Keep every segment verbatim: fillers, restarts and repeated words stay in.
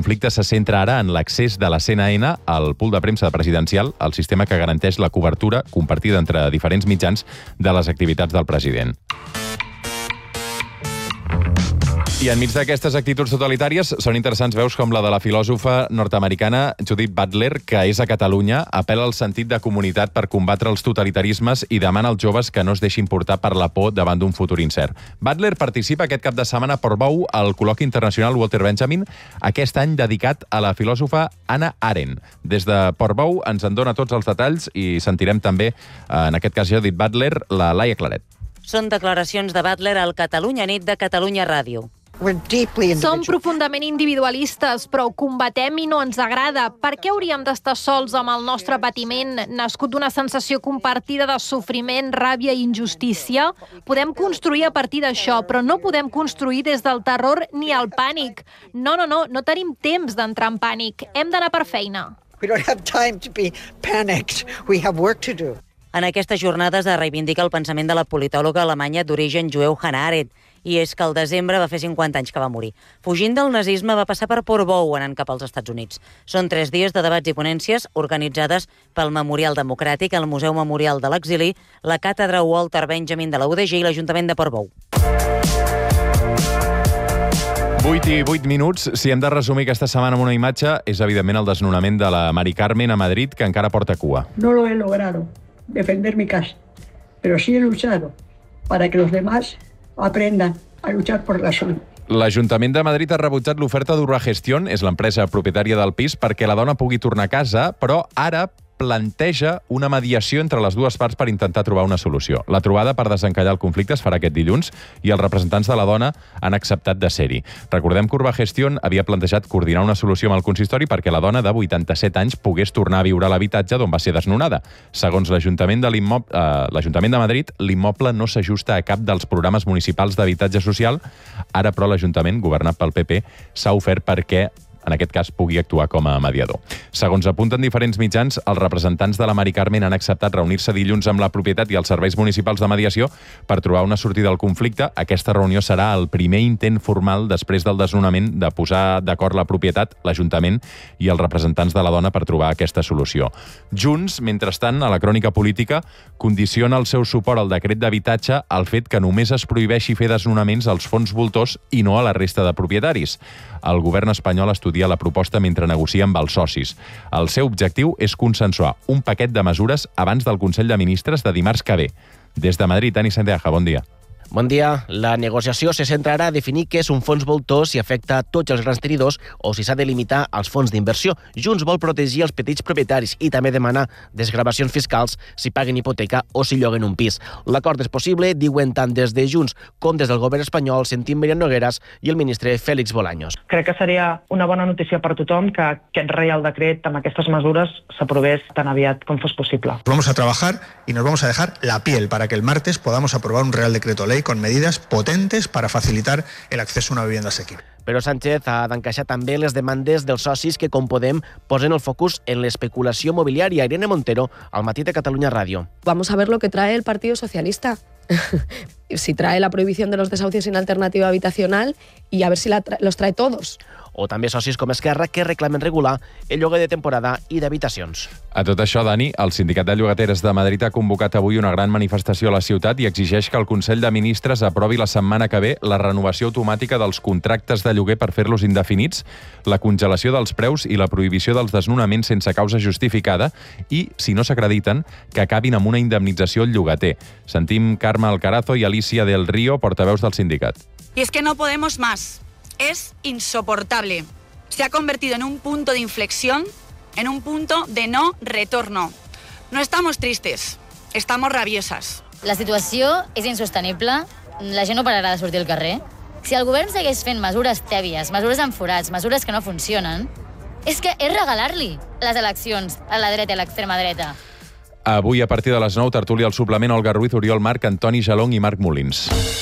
conflicte se centra ara en l'accés de la C N N al pool de premsa presidencial, el sistema que garanteix la cobertura compartida entre diferents mitjans de les activitats del president. I enmig d'aquestes actituds totalitàries són interessants veus com la de la filòsofa nord-americana Judith Butler, que és a Catalunya, apel·la al sentit de comunitat per combatre els totalitarismes i demana als joves que no es deixin portar per la por davant d'un futur incert. Butler participa aquest cap de setmana a Portbou al col·loqui internacional Walter Benjamin, aquest any dedicat a la filòsofa Hannah Arendt. Des de Portbou ens en dona tots els detalls i sentirem també, en aquest cas Judith Butler, la Laia Claret. Són declaracions de Butler al Catalunya Nit de Catalunya Ràdio. Som profundament individualistes, però ho combatem i no ens agrada. Per què hauríem d'estar sols amb el nostre patiment, nascut d'una sensació compartida de sofriment, ràbia i injustícia? Podem construir a partir d'això, però no podem construir des del terror ni el pànic. No, no, no, no tenim temps d'entrar en pànic. Hem d'anar per feina. We don't have time to be panicked. We have work to do. En aquestes jornades es reivindica el pensament de la politòloga alemanya d'origen jueu Hannah Arendt, i és que el desembre va fer cinquanta anys que va morir. Fugint del nazisme va passar per Portbou anant cap als Estats Units. Són tres dies de debats i ponències organitzades pel Memorial Democràtic, el Museu Memorial de l'Exili, la Càtedra Walter Benjamin de la U D G i l'Ajuntament de Portbou. vuit i vuit minuts. Si hem de resumir aquesta setmana amb una imatge, és evidentment el desnonament de la Mari Carmen a Madrid, que encara porta cua. No lo he logrado defender mi casa, pero sí he luchado para que los demás aprendan a luchar por la suya. L'Ajuntament de Madrid ha rebutjat l'oferta d'Urbagestion, és l'empresa propietària del pis, perquè la dona pugui tornar a casa, però ara planteja una mediació entre les dues parts per intentar trobar una solució. La trobada per desencallar el conflicte es farà aquest dilluns i els representants de la dona han acceptat de ser-hi. Recordem que Urbagestion havia plantejat coordinar una solució amb el consistori perquè la dona de vuitanta-set anys pogués tornar a viure a l'habitatge d'on va ser desnonada. Segons l'Ajuntament de, eh, l'Ajuntament de Madrid, l'immoble no s'ajusta a cap dels programes municipals d'habitatge social. Ara, però, l'Ajuntament, governat pel P P, s'ha ofert perquè en aquest cas, pugui actuar com a mediador. Segons apunten diferents mitjans, els representants de la Mari Carmen han acceptat reunir-se dilluns amb la propietat i els serveis municipals de mediació per trobar una sortida al conflicte. Aquesta reunió serà el primer intent formal després del desnonament de posar d'acord la propietat, l'Ajuntament i els representants de la dona per trobar aquesta solució. Junts, mentrestant, a la crònica política, condiciona el seu suport al decret d'habitatge al fet que només es prohibeixi fer desnonaments als fons voltors i no a la resta de propietaris. El govern espanyol estudia la proposta mentre negocia amb els socis. El seu objectiu és consensuar un paquet de mesures abans del Consell de Ministres de dimarts que ve. Des de Madrid, Tani Sandeja, bon dia. Bon dia. La negociació se centrarà a definir què és un fons voltor, si afecta a tots els grans tenidors o si s'ha de limitar als fons d'inversió. Junts vol protegir els petits propietaris i també demanar desgravacions fiscals si paguen hipoteca o si lloguen un pis. L'acord és possible, diuen tant des de Junts com des del govern espanyol, sentim Míriam Nogueras i el ministre Félix Bolaños. Crec que seria una bona notícia per tothom que aquest Reial Decret amb aquestes mesures s'aprovés tan aviat com fos possible. Vamos a trabajar y nos vamos a dejar la piel para que el martes podamos aprobar un Real Decreto Ley con medidas potentes para facilitar el acceso a una vivienda asequible. Però Sánchez ha d'encaixar també les demandes dels socis que, com Podem, posen el focus en l'especulació mobiliària. Irene Montero, al Matí de Catalunya Ràdio. Vamos a ver lo que trae el Partido Socialista. Si trae la prohibición de los desahucios sin alternativa habitacional y a ver si la tra- los trae todos. O també socis com Esquerra que reclamen regular el lloguer de temporada i d'habitacions. A tot això, Dani, el Sindicat de Llogateres de Madrid ha convocat avui una gran manifestació a la ciutat i exigeix que el Consell de Ministres aprovi la setmana que ve la renovació automàtica dels contractes de lloguer per fer-los indefinits, la congelació dels preus i la prohibició dels desnonaments sense causa justificada i, si no s'acrediten, que acabin amb una indemnització al llogater. Sentim Carme Alcarazo i Alicia del Río, portaveus del sindicat. Y es que no podemos más. Es insoportable. Se ha convertido en un punto de inflexión, en un punto de no retorno. No estamos tristes, estamos rabiosas. La situació és insostenible, la gent no pararà de sortir al carrer. Si el govern segueix fent mesures tèbies, mesures amb forats, mesures que no funcionen, és que és regalar-li les eleccions a la dreta i a l'extrema dreta. Avui, a partir de les nou, tertúlia al suplement, Olga Ruiz, Oriol Marc, Antoni Jalong i Marc Molins.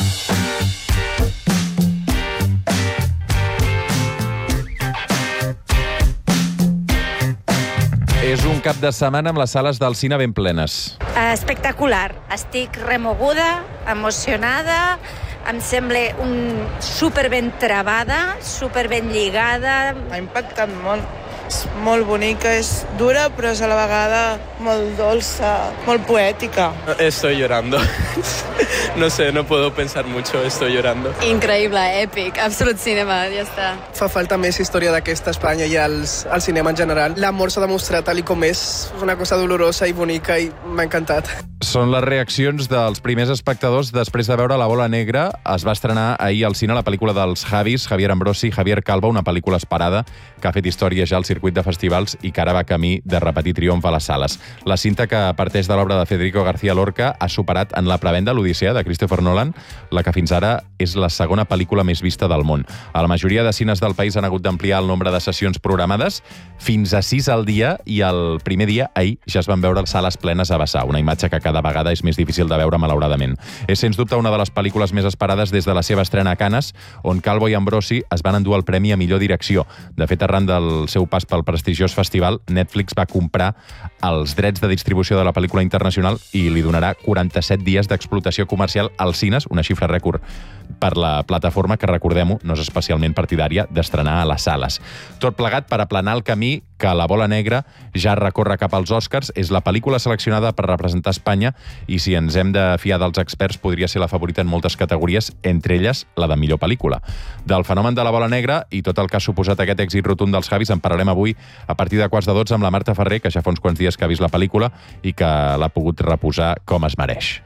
És un cap de setmana amb les sales del cine ben plenes. Espectacular. Estic remoguda, emocionada, em sembla un super ben trebada, super ben lligada. M'ha impactat molt. És molt bonica, és dura, però és a la vegada molt dolça, molt poètica. Estoy llorando. No sé, no puedo pensar mucho, estoy llorando. Increïble, èpic, Absolut Cinema, ja està. Fa falta més història d'aquesta a Espanya i als, al cinema en general. L'amor s'ha demostrat tal i com és, una cosa dolorosa i bonica i m'ha encantat. Són les reaccions dels primers espectadors després de veure La bola negra. Es va estrenar ahir al cine la pel·lícula dels Javis, Javier Ambrosi i Javier Calvo, una pel·lícula esperada que ha fet història ja al circuit de festivals i que ara va camí de repetir triomf a les sales. La cinta, que parteix de l'obra de Federico García Lorca, ha superat en la prevenda l'Odissea de Christopher Nolan, la que fins ara és la segona pel·lícula més vista del món. A la majoria de cines del país han hagut d'ampliar el nombre de sessions programades fins a sis al dia, i el primer dia, ahir, ja es van veure sales plenes a vessar, una imatge que cada vegada és més difícil de veure, malauradament. És, sens dubte, una de les pel·lícules més esperades des de la seva estrena a Cannes, on Calvo i Ambrosi es van endur el premi a millor direcció. De fet, arran del seu pas pel prestigiós festival, Netflix va comprar els drets de distribució de la pel·lícula internacional i li donarà quaranta-set dies d'explotació comercial als cines, una xifra rècord per la plataforma, que, recordem-ho, no és especialment partidària d'estrenar a les sales. Tot plegat per aplanar el camí que La bola negra ja recorre cap als Oscars. És la pel·lícula seleccionada per representar Espanya i, si ens hem de fiar dels experts, podria ser la favorita en moltes categories, entre elles la de millor pel·lícula. Del fenomen de La bola negra i tot el que ha suposat aquest èxit rotund dels Javis en parlarem avui a partir de quarts de dotze amb la Marta Ferrer, que ja fa uns quants dies que ha vist la pel·lícula i que l'ha pogut reposar com es mereix.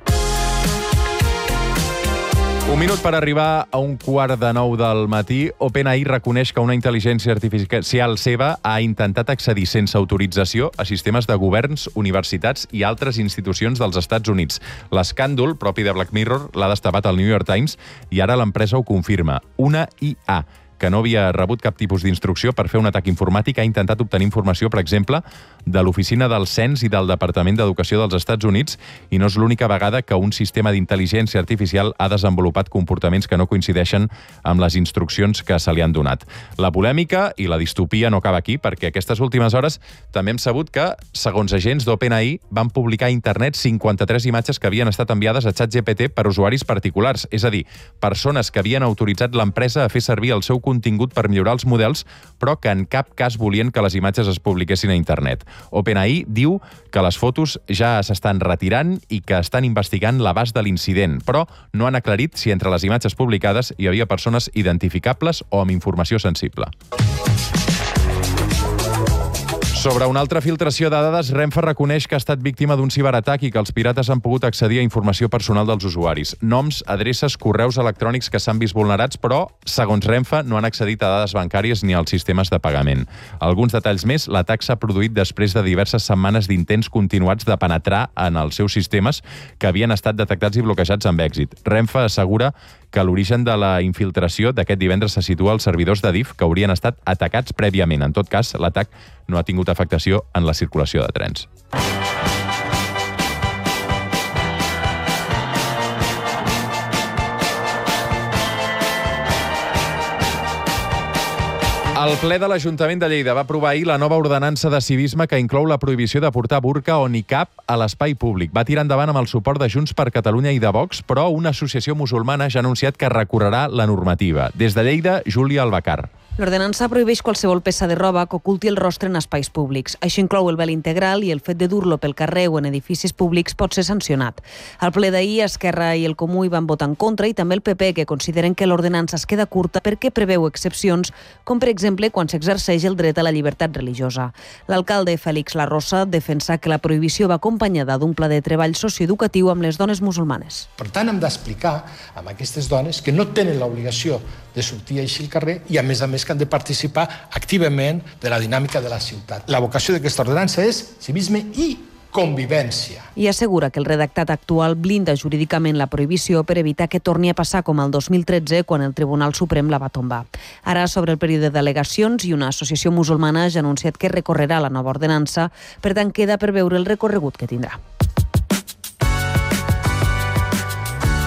Un minut per arribar a un quart de nou del matí. OpenAI reconeix que una intel·ligència artificial seva ha intentat accedir sense autorització a sistemes de governs, universitats i altres institucions dels Estats Units. L'escàndol, propi de Black Mirror, l'ha destapat el New York Times i ara l'empresa ho confirma. Una I A que no havia rebut cap tipus d'instrucció per fer un atac informàtic ha intentat obtenir informació, per exemple, de l'Oficina del Cens i del Departament d'Educació dels Estats Units, i no és l'única vegada que un sistema d'intel·ligència artificial ha desenvolupat comportaments que no coincideixen amb les instruccions que se li han donat. La polèmica i la distopia no acaba aquí, perquè aquestes últimes hores també hem sabut que, segons agents d'OpenAI, van publicar a internet cinquanta-tres imatges que havien estat enviades a ChatGPT per usuaris particulars, és a dir, persones que havien autoritzat l'empresa a fer servir el seu contingut per millorar els models, però que en cap cas volien que les imatges es publiquessin a internet. OpenAI diu que les fotos ja s'estan retirant i que estan investigant l'abast de l'incident, però no han aclarit si entre les imatges publicades hi havia persones identificables o amb informació sensible. Sobre una altra filtració de dades, Renfe reconeix que ha estat víctima d'un ciberatac i que els pirates han pogut accedir a informació personal dels usuaris. Noms, adreces, correus electrònics que s'han vist vulnerats, però, segons Renfe, no han accedit a dades bancàries ni als sistemes de pagament. Alguns detalls més, l'atac s'ha produït després de diverses setmanes d'intents continuats de penetrar en els seus sistemes que havien estat detectats i bloquejats amb èxit. Renfe assegura que l'origen de la infiltració d'aquest divendres se situa als servidors de D I F que haurien estat atacats prèviament. En tot cas, l'atac no ha tingut afectació en la circulació de trens. El ple de l'Ajuntament de Lleida va aprovar ahir la nova ordenança de civisme que inclou la prohibició de portar burca o nicab a l'espai públic. Va tirar endavant amb el suport de Junts per Catalunya i de Vox, però una associació musulmana ja ha anunciat que recorrerà la normativa. Des de Lleida, Júlia Albacar. L'ordenança prohibeix qualsevol peça de roba que oculti el rostre en espais públics. Això inclou el vel integral i el fet de dur-lo pel carrer o en edificis públics pot ser sancionat. Al ple d'ahir, Esquerra i el Comú hi van votar en contra i també el P P, que consideren que l'ordenança es queda curta perquè preveu excepcions, com per exemple quan s'exerceix el dret a la llibertat religiosa. L'alcalde Félix Larrosa defensa que la prohibició va acompanyada d'un pla de treball socioeducatiu amb les dones musulmanes. Per tant, hem d'explicar a aquestes dones que no tenen l'obligació de sortir així al carrer i, a més a més, que han de participar activament de la dinàmica de la ciutat. La vocació d'aquesta ordenança és civisme i convivència. I assegura que el redactat actual blinda jurídicament la prohibició per evitar que torni a passar com el dos mil tretze, quan el Tribunal Suprem la va tombar. Ara, sobre el període d'al·legacions, i una associació musulmana ja ha anunciat que recorrerà la nova ordenança, per tant queda per veure el recorregut que tindrà.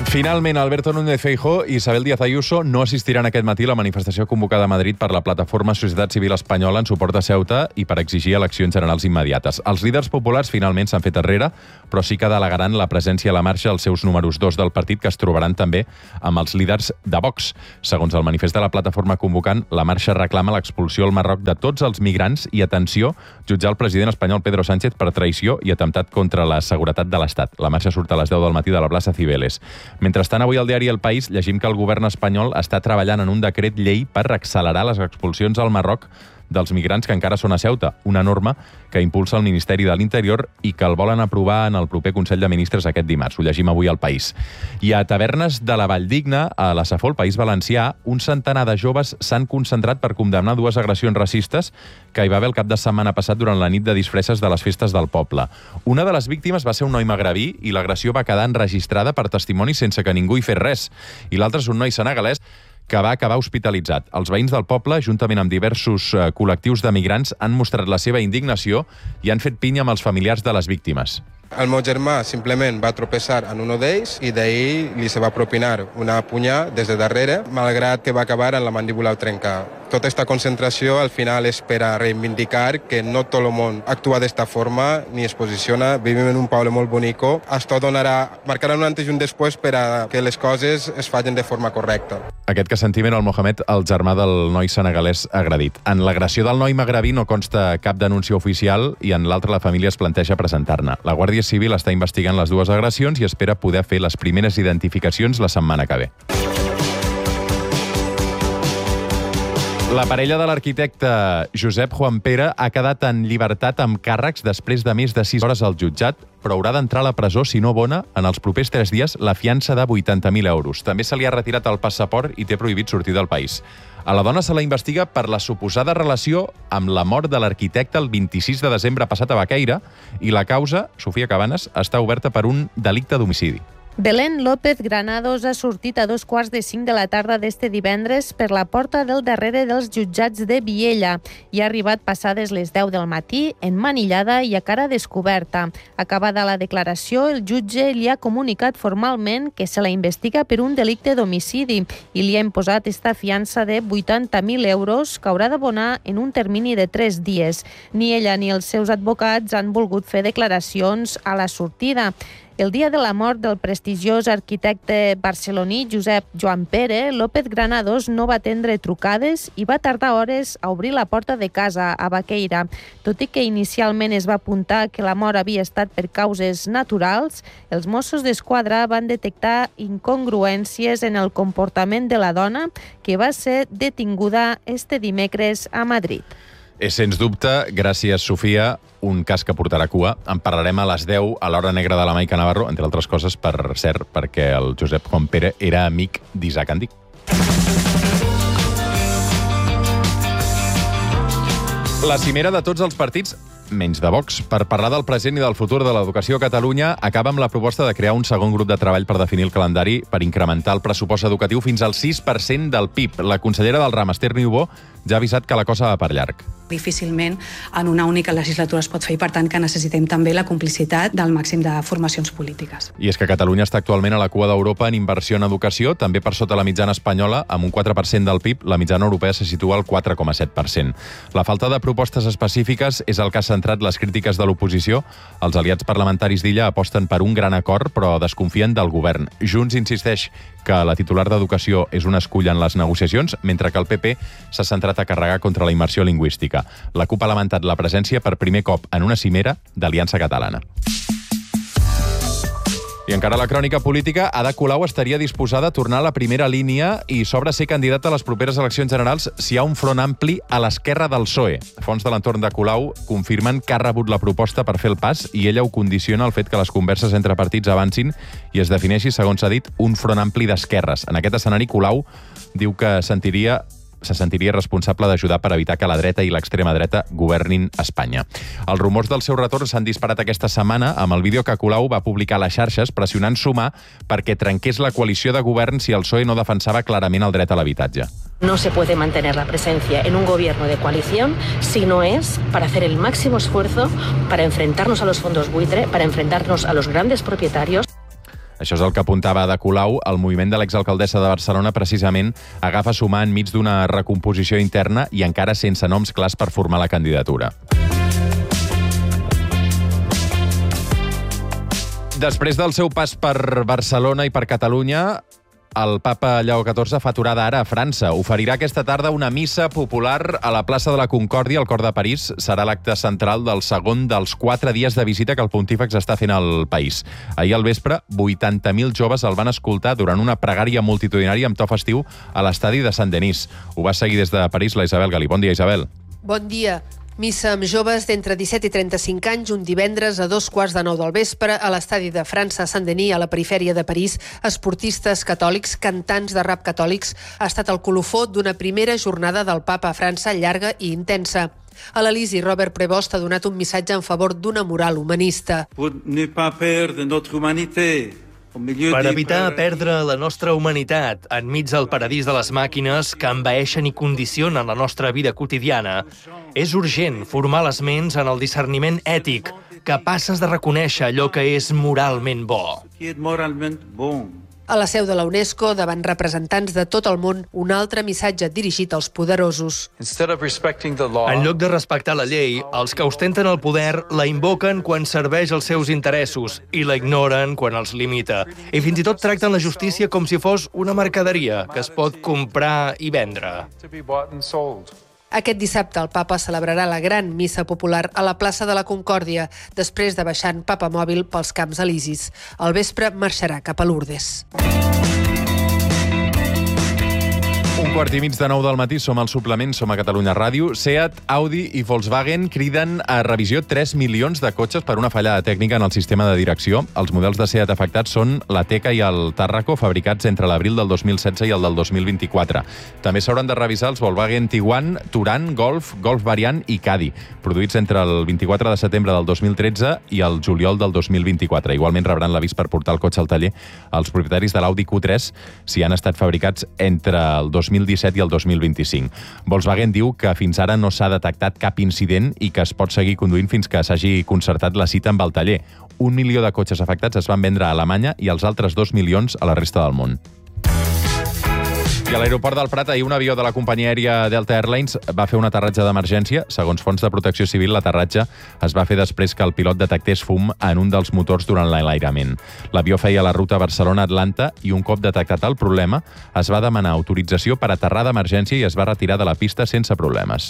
Finalment, Alberto Núñez Feijóo i Isabel Díaz Ayuso no assistiran aquest matí a la manifestació convocada a Madrid per la plataforma Societat Civil Espanyola en suport a Ceuta i per exigir eleccions generals immediates. Els líders populars finalment s'han fet enrere, però sí que delegaran la presència a la marxa els seus números dos del partit, que es trobaran també amb els líders de Vox. Segons el manifest de la plataforma convocant, la marxa reclama l'expulsió al Marroc de tots els migrants i, atenció, jutjar el president espanyol Pedro Sánchez per traïció i atemptat contra la seguretat de l'Estat. La marxa surt a les deu del matí de la plaça Cibeles. Mentrestant, avui al diari El País llegim que el govern espanyol està treballant en un decret llei per accelerar les expulsions al Marroc dels migrants que encara són a Ceuta, una norma que impulsa el Ministeri de l'Interior i que el volen aprovar en el proper Consell de Ministres aquest dimarts. Ho llegim avui al País. I a tavernes de la Valldigna, a la Safor, País Valencià, un centenar de joves s'han concentrat per condemnar dues agressions racistes que hi va haver el cap de setmana passat durant la nit de disfresses de les festes del poble. Una de les víctimes va ser un noi magrebí i l'agressió va quedar enregistrada per testimoni sense que ningú hi fes res. I l'altre és un noi senegalès que va acabar hospitalitzat. Els veïns del poble, juntament amb diversos eh, col·lectius de migrants, han mostrat la seva indignació i han fet pinya amb els familiars de les víctimes. El meu germà simplement va tropeçar en un d'ells i d'ahir li se va propinar una punyà des de darrere, malgrat que va acabar en la mandíbula trenca. Tota aquesta concentració al final és per a reivindicar que no tot el món actua d'esta forma ni es posiciona. Vivim en un poble molt bonico. Això donarà, marcarà un antes i un després per a que les coses es facin de forma correcta. Aquest que sentim era el Mohamed, el germà del noi senegalès agredit. En l'agressió del noi magrebí no consta cap denúncia oficial i en l'altra la família es planteja presentar-ne. La Guàrdia Civil està investigant les dues agressions i espera poder fer les primeres identificacions la setmana que ve. La parella de l'arquitecte Josep Juan Pere ha quedat en llibertat amb càrrecs després de més de sis hores al jutjat, però haurà d'entrar a la presó si no abona en els propers tres dies la fiança de vuitanta mil euros. També se li ha retirat el passaport i té prohibit sortir del país. A la dona se la investiga per la suposada relació amb la mort de l'arquitecte el vint-i-sis de desembre passat a Baqueira i la causa, Sofia Cabanes, està oberta per un delicte d'homicidi. Belén López Granados ha sortit a dos quarts de cinc de la tarda d'este divendres per la porta del darrere dels jutjats de Viella i ha arribat passades les deu del matí, emmanillada i a cara descoberta. Acabada la declaració, el jutge li ha comunicat formalment que se la investiga per un delicte d'homicidi i li ha imposat esta fiança de vuitanta mil euros que haurà d'abonar en un termini de tres dies. Ni ella ni els seus advocats han volgut fer declaracions a la sortida. El dia de la mort del prestigiós arquitecte barceloní Josep Joan Pere, López Granados no va atendre trucades i va tardar hores a obrir la porta de casa a Baqueira. Tot i que inicialment es va apuntar que la mort havia estat per causes naturals, els Mossos d'Esquadra van detectar incongruències en el comportament de la dona, que va ser detinguda este dimecres a Madrid. És, sens dubte, gràcies, Sofia, un cas que portarà cua. En parlarem a les deu a l'Hora Negra de la Maica Navarro, entre altres coses, per cert, perquè el Josep Juan Pere era amic d'Isaac Andic. La cimera de tots els partits, menys de Vox, per parlar del present i del futur de l'educació a Catalunya, acaba amb la proposta de crear un segon grup de treball per definir el calendari per incrementar el pressupost educatiu fins al sis per cent del P I B. La consellera del ram, Esther Niubó, ja ha avisat que la cosa va per llarg. Difícilment en una única legislatura es pot fer i, per tant, que necessitem també la complicitat del màxim de formacions polítiques. I és que Catalunya està actualment a la cua d'Europa en inversió en educació, també per sota la mitjana espanyola, amb un quatre per cent del P I B, la mitjana europea se situa al quatre coma set per cent. La falta de propostes específiques és el que ha centrat les crítiques de l'oposició. Els aliats parlamentaris d'Illa aposten per un gran acord, però desconfien del govern. Junts insisteix que la titular d'Educació és un escull en les negociacions, mentre que el P P s'ha centrat a carregar contra la immersió lingüística. La CUP ha lamentat la presència per primer cop en una cimera d'Aliança Catalana. I encara a la crònica política, Ada Colau estaria disposada a tornar a la primera línia i s'obre ser candidata a les properes eleccions generals si hi ha un front ampli a l'esquerra del P S O E. Fonts de l'entorn de Colau confirmen que ha rebut la proposta per fer el pas i ella ho condiciona al fet que les converses entre partits avancin i es defineixi, segons s'ha dit, un front ampli d'esquerres. En aquest escenari, Colau diu que sentiria se sentiria responsable d'ajudar per evitar que la dreta i l'extrema dreta governin Espanya. Els rumors del seu retorn s'han disparat aquesta setmana amb el vídeo que Colau va publicar a les xarxes pressionant Sumar perquè trenqués la coalició de govern si el P S O E no defensava clarament el dret a l'habitatge. No se puede mantener la presencia en un gobierno de coalición si no es para hacer el máximo esfuerzo para enfrentarnos a los fondos buitre, para enfrentarnos a los grandes propietarios. Això és el que apuntava Ada Colau. El moviment de l'exalcaldessa de Barcelona precisament agafa sumar enmig d'una recomposició interna i encara sense noms clars per formar la candidatura. Després del seu pas per Barcelona i per Catalunya, el papa Lleó catorze fa aturada ara a França. Oferirà aquesta tarda una missa popular a la plaça de la Concòrdia, al cor de París. Serà l'acte central del segon dels quatre dies de visita que el pontífex està fent al país. Ahir al vespre, vuitanta mil joves el van escoltar durant una pregària multitudinària amb to festiu a l'estadi de Saint-Denis. Ho va seguir des de París la Isabel Galí. Bon dia, Isabel. Bon dia. Missa amb joves d'entre disset i trenta-cinc anys un divendres a dos quarts de nou del vespre a l'estadi de França a Saint-Denis, a la perifèria de París. Esportistes catòlics, cantants de rap catòlics. Ha estat el colofó d'una primera jornada del papa a França llarga i intensa. A l'Elisi, Robert Prevost ha donat un missatge en favor d'una moral humanista. Pour ne pas perdre notre humanité. Per evitar perdre la nostra humanitat enmig del paradís de les màquines que envaeixen i condicionen la nostra vida quotidiana, és urgent formar les ments en el discerniment ètic, capaces de reconèixer allò que és moralment bo. A la seu de la UNESCO, davant representants de tot el món, un altre missatge dirigit als poderosos. En lloc de respectar la llei, els que ostenten el poder la invoquen quan serveix als seus interessos i la ignoren quan els limita. I fins i tot tracten la justícia com si fos una mercaderia que es pot comprar i vendre. Aquest dissabte el papa celebrarà la gran missa popular a la plaça de la Concòrdia, després de baixar en papamòbil pels Camps Elisis. Al vespre marxarà cap a Lourdes. Un quart i mig de nou del matí, som al suplement, som a Catalunya Ràdio. Seat, Audi i Volkswagen criden a revisió tres milions de cotxes per una fallada tècnica en el sistema de direcció. Els models de Seat afectats són la Teca i el Tarraco, fabricats entre l'abril del dos mil setze i el del dos mil vint-i-quatre. També s'hauran de revisar els Volkswagen Tiguan, Touran, Golf, Golf Variant i Caddy, produïts entre el vint-i-quatre de setembre del dos mil tretze i el juliol del dos mil vint-i-quatre. Igualment rebran l'avís per portar el cotxe al taller els propietaris de l'Audi Q tres si han estat fabricats entre el dos mil disset i el dos mil vint-i-cinc. Volkswagen diu que fins ara no s'ha detectat cap incident i que es pot seguir conduint fins que s'hagi concertat la cita amb el taller. Un milió de cotxes afectats es van vendre a Alemanya i els altres dos milions a la resta del món. I a l'aeroport del Prat, ahir un avió de la companyia aèria Delta Airlines va fer un aterratge d'emergència. Segons fonts de protecció civil, l'aterratge es va fer després que el pilot detectés fum en un dels motors durant l'enlairament. L'avió feia la ruta Barcelona-Atlanta i un cop detectat el problema es va demanar autorització per aterrar d'emergència i es va retirar de la pista sense problemes.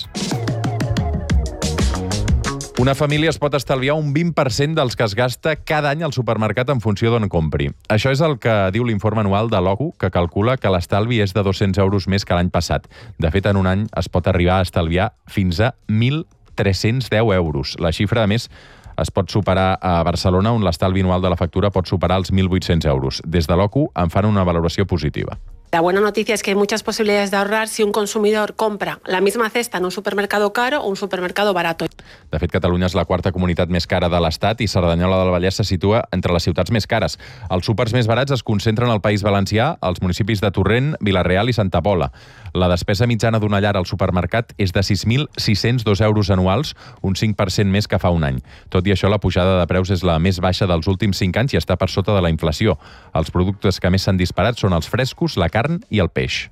Una família es pot estalviar un vint per cent dels que es gasta cada any al supermercat en funció d'on compri. Això és el que diu l'informe anual de l'O C U, que calcula que l'estalvi és de dos-cents euros més que l'any passat. De fet, en un any es pot arribar a estalviar fins a mil tres-cents deu euros. La xifra, a més, es pot superar a Barcelona, on l'estalvi anual de la factura pot superar els mil vuit-cents euros. Des de l'O C U en fan una valoració positiva. La buena noticia es que hay muchas posibilidades de ahorrar si un consumidor compra la misma cesta en un supermercado caro o un supermercado barato. De fet, Catalunya és la quarta comunitat més cara de l'Estat i Cerdanyola del Vallès se situa entre les ciutats més cares. Els súpers més barats es concentren al País Valencià, als municipis de Torrent, Vila-real i Santa Pola. La despesa mitjana d'una llar al supermercat és de sis mil sis-cents dos euros anuals, un cinc per cent més que fa un any. Tot i això, la pujada de preus és la més baixa dels últims cinc anys i està per sota de la inflació. Els productes que més s'han disparat són els frescos, la carn i el peix.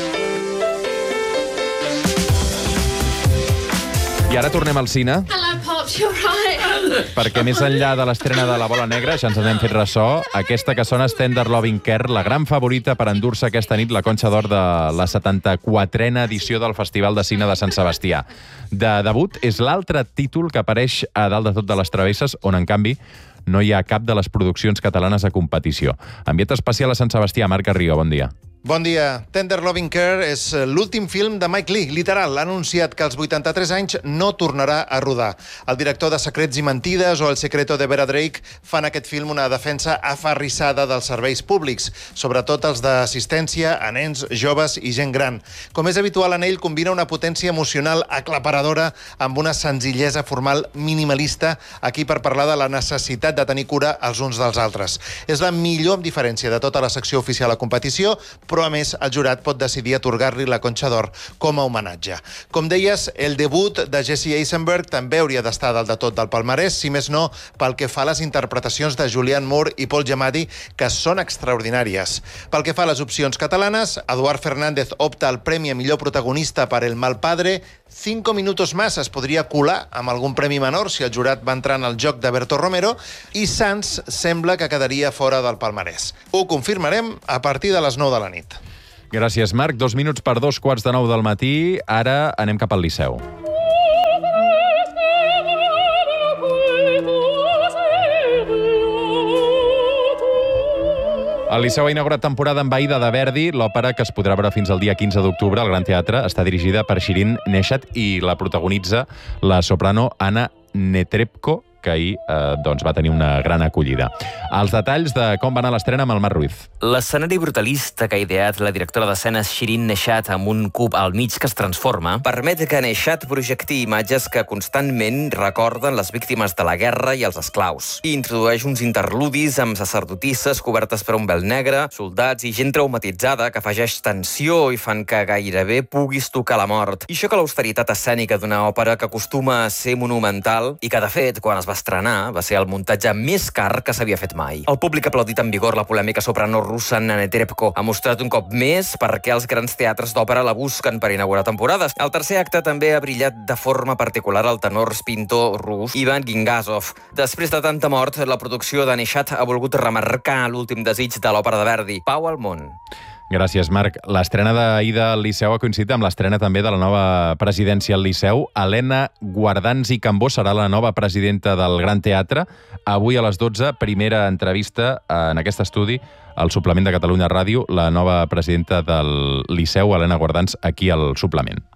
I ara tornem al cine. Hello, Pops, you're right. Perquè més enllà de l'estrena de La Bola Negra, ja ens n'hem fet ressò, aquesta que sona és Tender Loving Care, la gran favorita per endur-se aquesta nit la Conxa d'Or de la setanta-quatrena edició del Festival de Cine de Sant Sebastià. De debut és l'altre títol que apareix a dalt de tot de les travesses, on, en canvi, no hi ha cap de les produccions catalanes a competició. Ambient especial a Sant Sebastià. Marc Garriga, bon dia. Bon dia. Tender Loving Care és l'últim film de Mike Leigh. Literal, ha anunciat que als vuitanta-tres anys no tornarà a rodar. El director de Secrets i Mentides o El secreto de Vera Drake fan aquest film una defensa aferrissada dels serveis públics, sobretot els d'assistència a nens, joves i gent gran. Com és habitual en ell, combina una potència emocional aclaparadora amb una senzillesa formal minimalista, aquí per parlar de la necessitat de tenir cura els uns dels altres. És la millor diferència de tota la secció oficial a competició, però a més el jurat pot decidir atorgar-li la Conxa d'Or com a homenatge. Com deies, el debut de Jesse Eisenberg també hauria d'estar dalt de tot del palmarès, si més no pel que fa a les interpretacions de Julianne Moore i Paul Giamatti, que són extraordinàries. Pel que fa a les opcions catalanes, Eduard Fernández opta al premi a millor protagonista per El mal padre. Cinco minutos más es podria colar amb algun premi menor si el jurat va entrar en el joc de Berto Romero, i Sants sembla que quedaria fora del palmarès. Ho confirmarem a partir de les nou de la nit. Gràcies, Marc. Dos minuts per dos quarts de nou del matí. Ara anem cap al Liceu. El Liceu ha inaugurat temporada amb Aida de Verdi. L'òpera, que es podrà veure fins al dia quinze d'octubre al Gran Teatre, està dirigida per Shirin Neshat i la protagonitza la soprano Anna Netrebko, que ahir eh, doncs va tenir una gran acollida. Els detalls de com va anar l'estrena amb el Marc Ruiz. L'escenari brutalista que ha ideat la directora d'escenes Shirin Neshat amb un cub al mig que es transforma permet que Neshat projecti imatges que constantment recorden les víctimes de la guerra i els esclaus. I introdueix uns interludis amb sacerdotisses cobertes per un vel negre, soldats i gent traumatitzada que afegeix tensió i fan que gairebé puguis tocar la mort. I això que l'austeritat escènica d'una òpera que acostuma a ser monumental i que, de fet, quan es va estrenar, va ser el muntatge més car que s'havia fet mai. El públic ha aplaudit amb vigor la polèmica soprano russa Anna Netrebko. Ha mostrat un cop més per què els grans teatres d'òpera la busquen per inaugurar temporades. El tercer acte també ha brillat de forma particular el tenor pintor rus Ivan Gingasov. Després de tanta mort, la producció de Neshat ha volgut remarcar l'últim desig de l'òpera de Verdi, pau al món. Gràcies, Marc. L'estrena d'Aida al Liceu ha coincidit amb l'estrena també de la nova presidència al Liceu. Helena Guardans i Cambó serà la nova presidenta del Gran Teatre. Avui a les dotze, primera entrevista en aquest estudi, al Suplement de Catalunya Ràdio, la nova presidenta del Liceu, Helena Guardans, aquí al Suplement.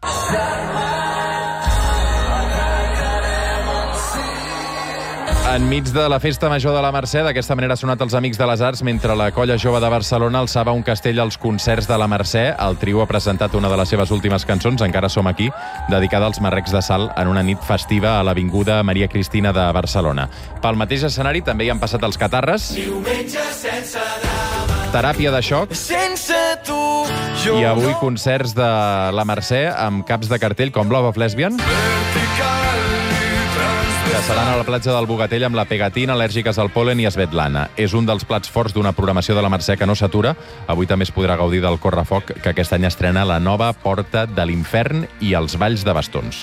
Enmig de la Festa Major de la Mercè, d'aquesta manera ha sonat els Amics de les Arts, mentre la Colla Jove de Barcelona alçava un castell als concerts de la Mercè. El trio ha presentat una de les seves últimes cançons, Encara som aquí, dedicada als marrecs de sal en una nit festiva a l'Avinguda Maria Cristina de Barcelona. Pel mateix escenari també hi han passat els Catarres, Teràpia de xoc i avui concerts de la Mercè amb caps de cartell com Love of Lesbian, que seran a la platja del Bogatell amb la Pegatina, Al·lèrgiques al pol·len i Svetlana. És un dels plats forts d'una programació de la Mercè que no s'atura. Avui també es podrà gaudir del Correfoc, que aquest any estrena la nova Porta de l'Infern i els balls de bastons.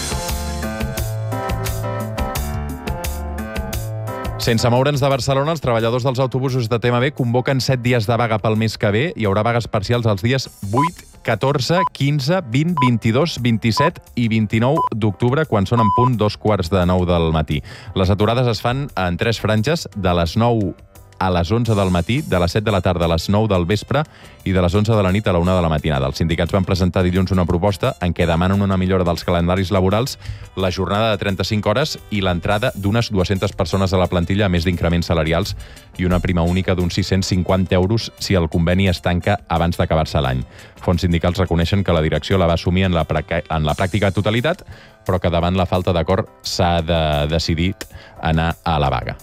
Sense moure'ns de Barcelona, els treballadors dels autobusos de T M B convoquen set dies de vaga pel mes que ve. Hi haurà vagues parcials els dies vuit, catorze, quinze, vint, vint-i-dos, vint-i-set i vint-i-nou d'octubre, quan són en punt dos quarts de nou del matí. Les aturades es fan en tres franges, de les nou a les onze del matí, de les set de la tarda a les nou del vespre i de les onze de la nit a la una de la matinada. Els sindicats van presentar dilluns una proposta en què demanen una millora dels calendaris laborals, la jornada de trenta-cinc hores i l'entrada d'unes dues-centes persones a la plantilla, a més d'increments salarials i una prima única d'uns sis-cents cinquanta euros si el conveni es tanca abans d'acabar-se l'any. Fons sindicals reconeixen que la direcció la va assumir en la, en la pràctica totalitat, però que davant la falta d'acord s'ha de decidir anar a la vaga.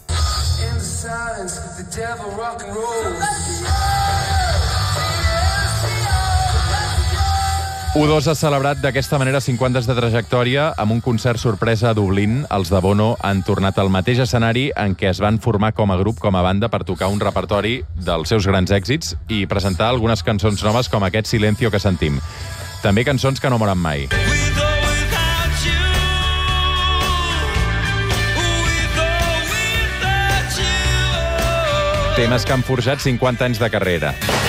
U dos ha celebrat d'aquesta manera cinquanta anys de trajectòria amb un concert sorpresa a Dublín. Els de Bono han tornat al mateix escenari en què es van formar com a grup, com a banda, per tocar un repertori dels seus grans èxits i presentar algunes cançons noves com aquest Silencio que sentim. També cançons que no moren mai. Temes que han forjat cinquanta anys de carrera.